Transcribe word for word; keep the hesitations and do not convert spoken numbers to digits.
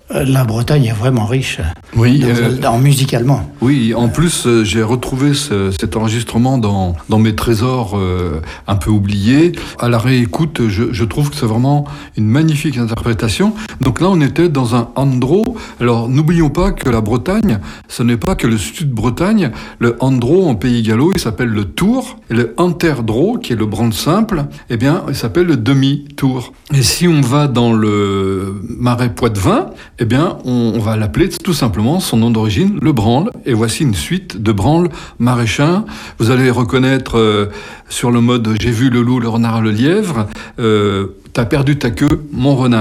La Bretagne est vraiment riche. Oui, dans, euh, dans, musicalement. Oui, en plus, euh, j'ai retrouvé ce, cet enregistrement dans, dans mes trésors euh, un peu oubliés. À la réécoute, je, je trouve que c'est vraiment une magnifique interprétation. Donc là, on était dans un andro. Alors, n'oublions pas que la Bretagne, ce n'est pas que le sud-Bretagne. Le andro en pays gallo, il s'appelle le tour. Et le anterdro, qui est le brand simple, eh bien, il s'appelle le demi-tour. Et si on va dans le marais poitevin, eh bien, on, on va l'appeler tout simplement son nom d'origine, le branle. Et voici une suite de branles maraîchins. Vous allez reconnaître euh, sur le mode « J'ai vu le loup, le renard, le lièvre euh, », « T'as perdu ta queue, mon renard ».